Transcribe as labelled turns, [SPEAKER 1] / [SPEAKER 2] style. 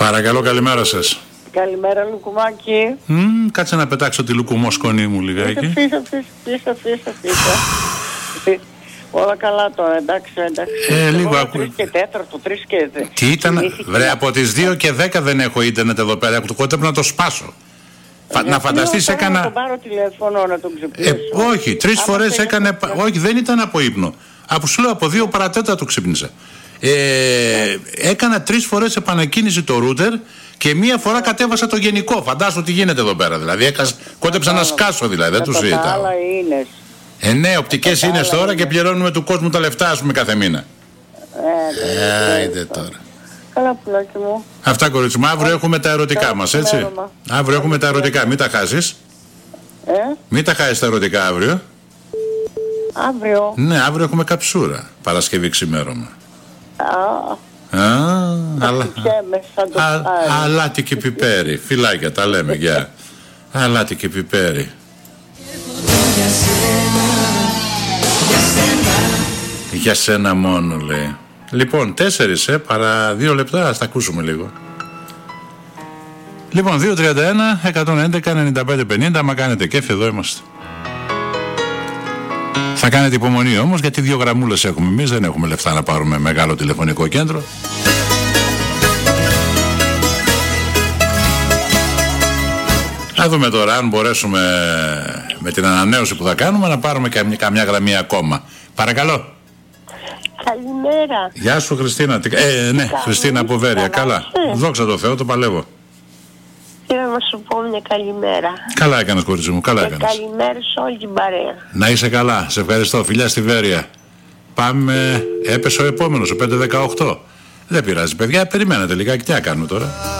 [SPEAKER 1] Παρακαλώ, καλημέρα σας.
[SPEAKER 2] Καλημέρα, Λουκουμάκη.
[SPEAKER 1] Κάτσε να πετάξω τη λουκουμόσκονή μου λιγάκι.
[SPEAKER 2] Φύσα. Όλα καλά τώρα, εντάξει.
[SPEAKER 1] Λίγο ακούω.
[SPEAKER 2] 3 και 4, 3 και 10.
[SPEAKER 1] Τι ήταν, βρε, από τις 2 και 10 δεν έχω ίντερνετ εδώ πέρα. Εγώ πρέπει να το σπάσω. Να φανταστείς, έκανα.
[SPEAKER 2] Να τον πάρω τηλέφωνο, να τον ξυπνήσω.
[SPEAKER 1] Όχι, 3 φορές έκανε. Όχι, δεν ήταν από ύπνο. Από σου λέω, από 2 παρατέταρτο ξύπνησα. Έκανα 3 φορές επανακίνηση το ρούτερ και μία φορά κατέβασα το γενικό. Φαντάσου τι γίνεται εδώ πέρα. Δηλαδή, κόντεψα να σκάσω δηλαδή. Δεν του συζητάω.
[SPEAKER 2] Άλλα είναι.
[SPEAKER 1] Ναι, οπτικές ίνες τώρα και πληρώνουμε του κόσμου τα λεφτά, ας πούμε, κάθε μήνα. Άιντε τώρα.
[SPEAKER 2] Καλά, πουλάκι μου.
[SPEAKER 1] Αυτά, κορίτσι μου. Αύριο έχουμε τα ερωτικά μας, έτσι. Αύριο έχουμε τα ερωτικά. Μην τα χάσεις. Μην τα χάσεις τα ερωτικά αύριο.
[SPEAKER 2] Αύριο.
[SPEAKER 1] Ναι, αύριο έχουμε καψούρα. Παρασκευή ξημέρωμα. Αλάτι και πιπέρι. Φιλάκια, τα λέμε, γεια. Αλάτι και πιπέρι. Για σένα μόνο, λέει. Λοιπόν, 4 παρά 2 λεπτά. Ας τα ακούσουμε λίγο. Λοιπόν, 231 111 95 50. Άμα κάνετε κέφι, εδώ είμαστε. Θα κάνετε υπομονή όμως, γιατί 2 γραμμούλες έχουμε εμείς. Δεν έχουμε λεφτά να πάρουμε μεγάλο τηλεφωνικό κέντρο. Θα δούμε τώρα αν μπορέσουμε με την ανανέωση που θα κάνουμε να πάρουμε καμιά γραμμή ακόμα. Παρακαλώ.
[SPEAKER 2] Καλημέρα.
[SPEAKER 1] Γεια σου, Χριστίνα. Ναι, Χριστίνα από Βέρεια. Καλά. Δόξα τω Θεώ, το παλεύω.
[SPEAKER 2] Θέλω να σου πω μια καλημέρα.
[SPEAKER 1] Καλά έκανες, κορίτσι μου, καλά έκανες.
[SPEAKER 2] Καλημέρα σε όλη την παρέα.
[SPEAKER 1] Να είσαι καλά, σε ευχαριστώ. Φιλιά στη Βέρεια. Πάμε, έπεσε ο επόμενος, ο 518. Δεν πειράζει, παιδιά, περιμένετε λιγάκι, τι να κάνουμε τώρα.